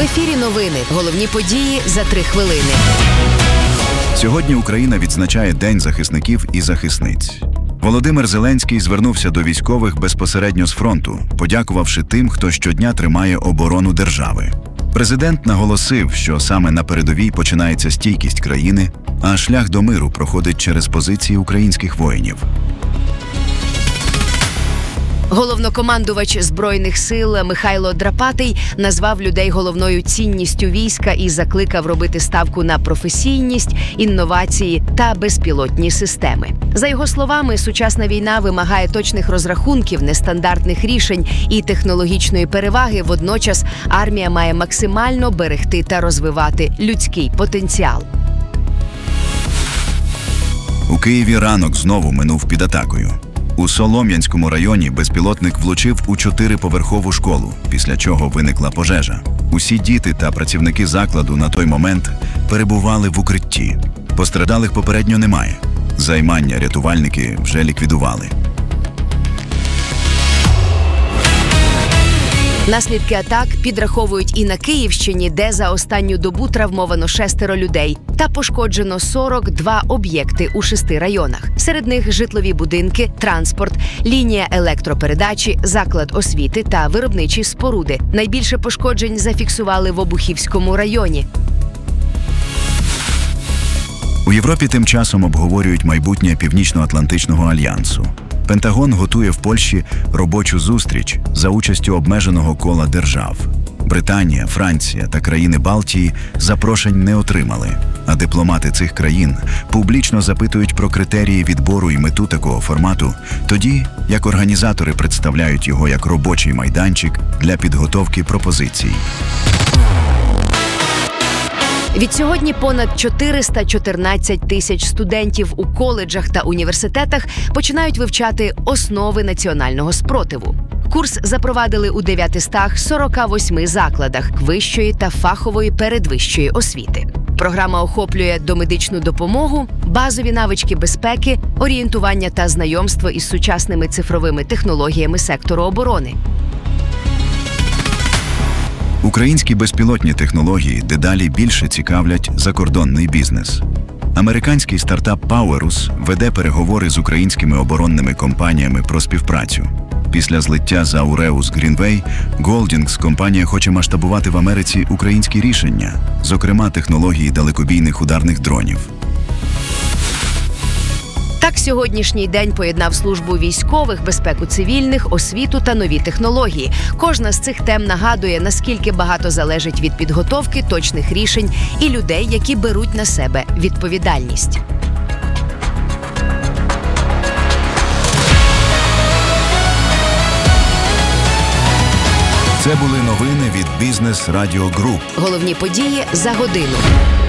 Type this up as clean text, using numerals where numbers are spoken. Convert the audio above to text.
В ефірі новини. Головні події за 3 хвилини. Сьогодні Україна відзначає День захисників і захисниць. Володимир Зеленський звернувся до військових безпосередньо з фронту, подякувавши тим, хто щодня тримає оборону держави. Президент наголосив, що саме на передовій починається стійкість країни, а шлях до миру проходить через позиції українських воїнів. Головнокомандувач Збройних сил Михайло Драпатий назвав людей головною цінністю війська і закликав робити ставку на професійність, інновації та безпілотні системи. За його словами, сучасна війна вимагає точних розрахунків, нестандартних рішень і технологічної переваги. Водночас армія має максимально берегти та розвивати людський потенціал. У Києві ранок знову минув під атакою. У Солом'янському районі безпілотник влучив у 4-поверхову школу, після чого виникла пожежа. Усі діти та працівники закладу на той момент перебували в укритті. Постраждалих попередньо немає. Займання рятувальники вже ліквідували. Наслідки атак підраховують і на Київщині, де за останню добу травмовано 6 людей та пошкоджено 42 об'єкти у 6 районах. Серед них житлові будинки, транспорт, лінія електропередачі, заклад освіти та виробничі споруди. Найбільше пошкоджень зафіксували в Обухівському районі. У Європі тим часом обговорюють майбутнє Північно-Атлантичного альянсу. Пентагон готує в Польщі робочу зустріч за участю обмеженого кола держав. Британія, Франція та країни Балтії запрошень не отримали, а дипломати цих країн публічно запитують про критерії відбору і мету такого формату, тоді як організатори представляють його як робочий майданчик для підготовки пропозицій. Відсьогодні понад 414 тисяч студентів у коледжах та університетах починають вивчати основи національного спротиву. Курс запровадили у 948 закладах вищої та фахової передвищої освіти. Програма охоплює домедичну допомогу, базові навички безпеки, орієнтування та знайомство із сучасними цифровими технологіями сектору оборони. Українські безпілотні технології дедалі більше цікавлять закордонний бізнес. Американський стартап Powerus веде переговори з українськими оборонними компаніями про співпрацю. Після злиття з Aureus Greenway, Goldings компанія хоче масштабувати в Америці українські рішення, зокрема технології далекобійних ударних дронів. Так, сьогоднішній день поєднав службу військових, безпеку цивільних, освіту та нові технології. Кожна з цих тем нагадує, наскільки багато залежить від підготовки, точних рішень і людей, які беруть на себе відповідальність. Це були новини від Бізнес Радіо Груп. Головні події за годину.